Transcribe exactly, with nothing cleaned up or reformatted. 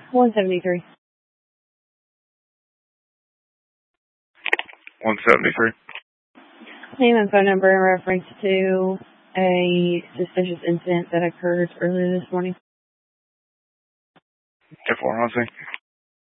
one seventy-three. one seventy-three. Name and phone number in reference to a suspicious incident that occurred earlier this morning. ten four, I'll see.